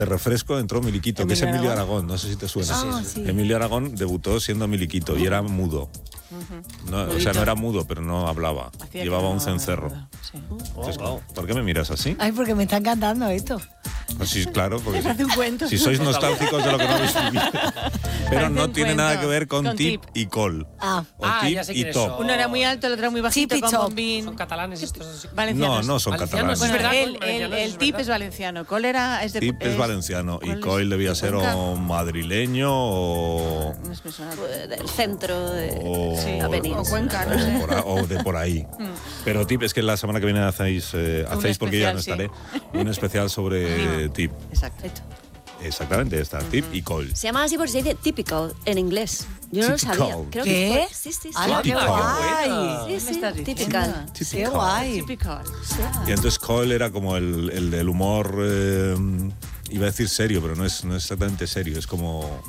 De refresco entró Miliquito, que es Emilio Aragón, no sé si te suena. Sí. Emilio Aragón debutó siendo Miliquito y era mudo. No, o sea, no era mudo, pero no hablaba. Llevaba un cencerro. Sí. Entonces, ¿por qué me miras así? Ay, porque me está encantando esto. Pues sí, claro, porque Parece un cuento. si sois nostálgicos de lo que no habéis vivido. Pero no un tiene cuento. nada que ver con Con tip tip. y col. Ah. O tip ya sé y quiénes top. son. Uno era muy alto, el otro era muy bajito, Tip y con top. bombín. Son catalanes estos. No, Valencianos. no son Valencianos, catalanes. Bueno, es verdad, el es tip verdad. es valenciano. Col era... Es de, Tip es valenciano y ¿cuál es? coil debía ser Cuenca. o madrileño o... No es persona. Del centro de o, la península. o Cuenca, no sé. o de por ahí. Pero tip es que la semana que viene hacéis porque yo ya no especial, estaré, un especial sobre tip. Exacto. Exactamente, está tip y coil. Se llama así porque se dice typical en inglés. Yo no lo Typical. sabía. Creo ¿Qué? que fue. Sí. ¡Hala, qué Típico. guay! ¿Qué Sí, me estás diciendo? typical. ¡Qué guay! Typical. Y entonces coil era como el del humor, iba a decir serio, pero no es exactamente serio, es como...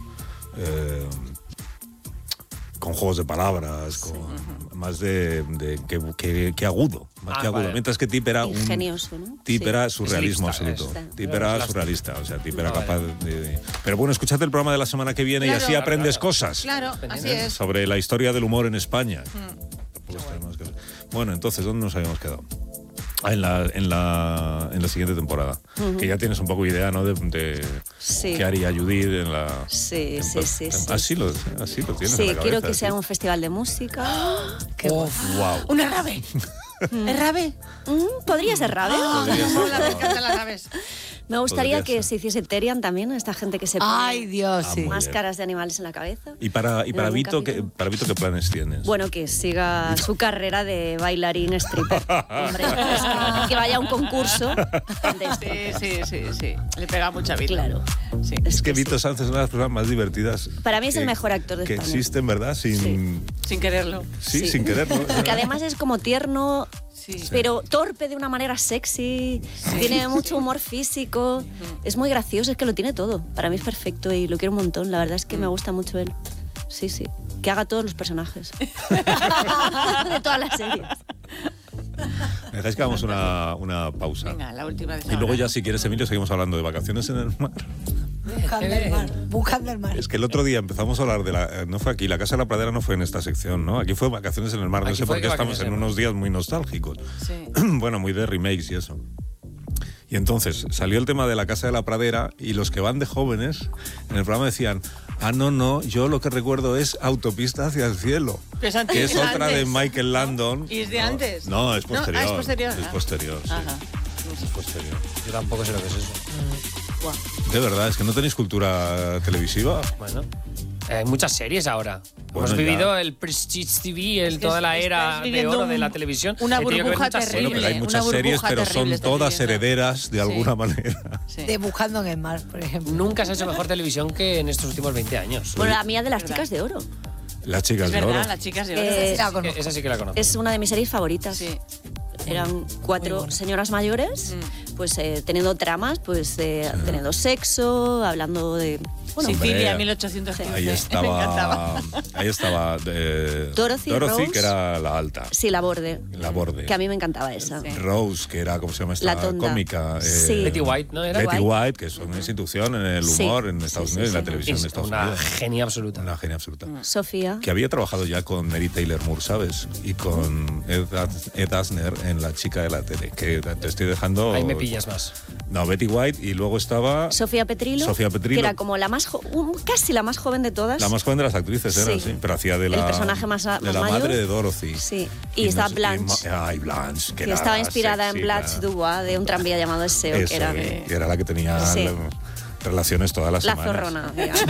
con juegos de palabras, con más que agudo, más que agudo. Vale. Mientras que Tip era Ingenioso, ¿no? Tip Sí. era surrealismo Es lista, absoluto. es. Tip era Es surrealista, o sea, Tip era Vale. capaz de... Pero bueno, escuchad el programa de la semana que viene y Claro. así aprendes cosas. Claro, así es. Sobre la historia del humor en España. Pues tenemos que- Bueno, entonces, ¿dónde nos habíamos quedado? En la siguiente temporada. Que ya tienes un poco idea, ¿no? De Sí. qué haría Judith en la... Sí. Así lo tienes en Sí, la cabeza, quiero que sí. sea un festival de música. ¡Qué guay! Wow. Una rave. ¿Es rave? Podría ser rave. Podría ser. Me encantan las raves. Me gustaría Podría que ser. se hiciese Terian también, esta gente que se pone ¡Ay, Dios, sí! muy máscaras de animales en la cabeza. ¿Y para En algún Vito, capítulo. ¿qué planes tienes? Bueno, que siga su carrera de bailarín stripper. Hombre, pues que vaya a un concurso de esto. Sí. Le pega mucha vida. Claro. Sí. Es que sí. Vito Sánchez es una de las personas más divertidas. Para mí es el mejor actor de que España. existen, ¿verdad? Sin Sin quererlo. sin quererlo. Que además es como tierno, Sí. pero torpe de una manera sexy. Tiene mucho humor físico. Es muy gracioso, es que lo tiene todo. Para mí es perfecto y lo quiero un montón. La verdad es que me gusta mucho él. Sí. Que haga todos los personajes. De todas las series. ¿Me dejáis que hagamos una pausa? Venga, la última de Y luego ya, si quieres, Emilio, seguimos hablando de vacaciones en el mar. Buscando el mar. Buscando el mar. Es que el otro día empezamos a hablar de la... No fue aquí, la Casa de la Pradera no fue en esta sección, ¿no? Aquí fue vacaciones en el mar. No Aquí sé fue por qué estamos vacaciones en en el unos días muy nostálgicos. Sí. Bueno, muy de remakes y eso. Y entonces salió el tema de la Casa de la Pradera y los que van de jóvenes en el programa decían, no, yo lo que recuerdo es Autopista hacia el cielo, Es antes, que es es otra de antes. Michael Landon. ¿Y es de antes? No, es posterior. es posterior. Es posterior, sí. Ajá. Es posterior. Yo tampoco sé lo que es eso. De verdad, es que no tenéis cultura televisiva. Bueno, hay muchas series ahora. Bueno, Hemos ya. vivido el Prestige TV, Es que toda la estáis era de viviendo oro de la televisión. una He tenido que ver burbuja muchas terrible. Bueno, pero hay series. muchas una series, burbuja pero terrible son estás todas viviendo. herederas de alguna manera. Sí. De Buscando en el mar, por ejemplo. Nunca se ha hecho mejor televisión que en estos últimos 20 años. Bueno, la mía de las ¿Verdad? chicas de oro. Las chicas Es de oro. verdad, las chicas de oro. Eh, La conozco. Esa sí que la conozco. Es una de mis series favoritas. Sí. Eran 4 señoras mayores, pues teniendo tramas, pues teniendo sexo, hablando de... Bueno, Sicilia, Hombre, 1815. Ahí Me encantaba. estaba Dorothy, Rose. que era la alta. sí, la borde. La borde. Que a mí me encantaba esa. Sí. Rose, que era, ¿cómo se llama esta La tonta. cómica? Sí. Betty White, ¿no era? Betty White. White, que es una institución en el Sí. humor en Estados Sí, Unidos, sí, en la sí. televisión de Es Estados una Unidos. genia absoluta. Una genia absoluta. Sofía. Que había trabajado ya con Mary Taylor Moore, ¿sabes? Y con Ed Asner en La chica de la tele, que te estoy dejando... Ahí me pillas más. No, Betty White, y luego estaba... Sofía Petrilo. Sofía Petrilo. Que era como la más casi la más joven de todas. La más joven de las actrices era, Sí. sí, pero hacía de la... El personaje más de la mayor. madre de Dorothy. Sí. Y estaba no sé- Blanche. Ay, Blanche. Que era estaba inspirada sexy, en Blanche claro. Dubois, de un tranvía llamado Eseo, Eso, que era que era la que tenía Sí. relaciones todas las la semanas. zorrona, digamos.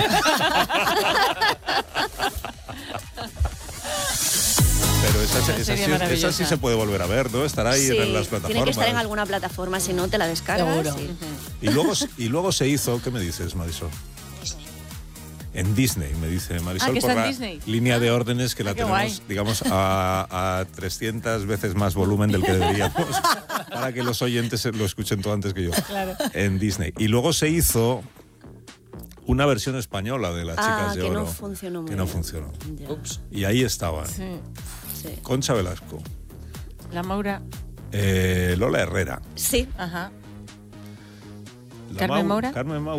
Pero esa serie sí maravillosa. se puede volver a ver, ¿no? Estará ahí Sí, en las plataformas. tiene que estar en alguna plataforma, si no te la descargas. Seguro. y- Y luego se hizo, ¿qué me dices, Marisol? En Disney, me dice Marisol, que por está en la Disney. línea de órdenes que la qué tenemos, guay. digamos, a 300 veces más volumen del que deberíamos, para que los oyentes lo escuchen todo antes que yo. Claro. En Disney. Y luego se hizo una versión española de Las chicas de que oro. no funcionó muy Que no bien. funcionó. Ya, Ups. Y ahí estaban Sí. sí. Concha Velasco, La Maura. Lola Herrera, Sí, Ajá. la Carmen Maura. Carmen Maura.